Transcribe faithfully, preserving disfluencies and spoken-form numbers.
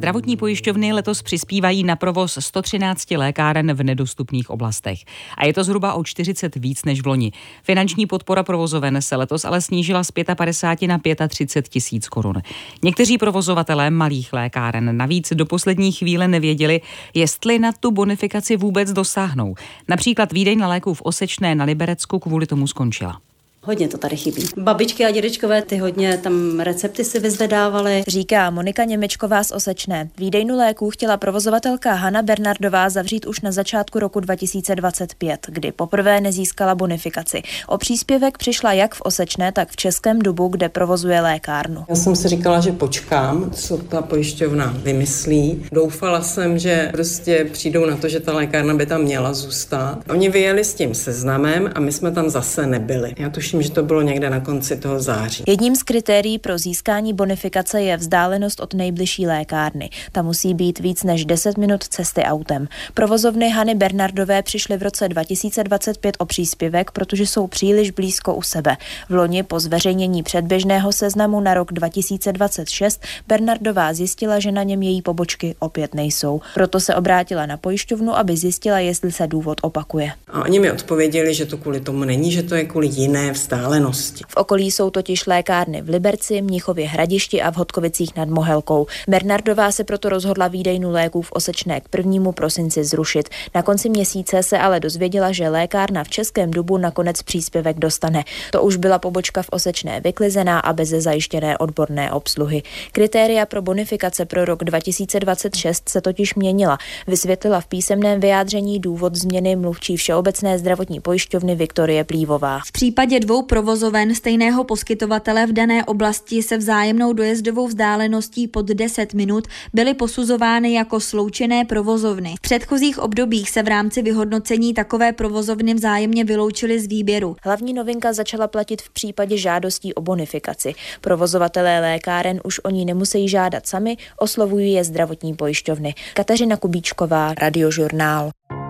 Zdravotní pojišťovny letos přispívají na provoz sto třináct lékáren v nedostupných oblastech. A je to zhruba o čtyřicet víc než v loni. Finanční podpora provozoven se letos ale snížila z padesát pět na třicet pět tisíc korun. Někteří provozovatelé malých lékáren navíc do poslední chvíle nevěděli, jestli na tu bonifikaci vůbec dosáhnou. Například výdejna léků v Osečné na Liberecku kvůli tomu skončila. Hodně to tady chybí. Babičky a dědečkové ty hodně tam recepty si vyzvedávaly. Říká Monika Němečková z Osečné. Výdejnu léků chtěla provozovatelka Hana Bernardová zavřít už na začátku roku dva tisíce dvacet pět, kdy poprvé nezískala bonifikaci. O příspěvek přišla jak v Osečné, tak v Českém Dubu, kde provozuje lékárnu. Já jsem si říkala, že počkám, co ta pojišťovna vymyslí. Doufala jsem, že prostě přijdou na to, že ta lékárna by tam měla zůstat. Oni vyjeli s tím seznamem a my jsme tam zase nebyli. Já tuším, že to bylo někde na konci toho září. Jedním z kritérií pro získání bonifikace je vzdálenost od nejbližší lékárny. Ta musí být víc než deset minut cesty autem. Provozovny Hany Bernardové přišly v roce dva tisíce dvacet pět o příspěvek, protože jsou příliš blízko u sebe. V loni po zveřejnění předběžného seznamu na rok dva tisíce dvacet šest Bernardová zjistila, že na něm její pobočky opět nejsou. Proto se obrátila na pojišťovnu, aby zjistila, jestli se důvod opakuje. A oni mi odpověděli, že to kvůli tomu není, že to je kvůli jiné vzdálenosti. V okolí jsou totiž lékárny v Liberci, Mnichově Hradišti a v Hodkovicích nad Mohelkou. Bernardová se proto rozhodla výdejnu léků v Osečné k prvnímu prosinci zrušit. Na konci měsíce se ale dozvěděla, že lékárna v Českém Dubu nakonec příspěvek dostane. To už byla pobočka v Osečné vyklizená a bez zajištěné odborné obsluhy. Kritéria pro bonifikace pro rok dva tisíce dvacet šest se totiž měnila. Vysvětlila v písemném vyjádření důvod změny mluvčí Všeobecné zdravotní pojišťovny Viktorie Plívová. V případě dvou provozoven stejného poskytovatele v dané oblasti se vzájemnou dojezdovou vzdáleností pod deset minut byly posuzovány jako sloučené provozovny. V předchozích obdobích se v rámci vyhodnocení takové provozovny vzájemně vyloučily z výběru. Hlavní novinka začala platit v případě žádostí o bonifikaci. Provozovatelé lékáren už o ní nemusí žádat sami, oslovují je zdravotní pojišťovny. Kateřina Kubíčková, Radiožurnál.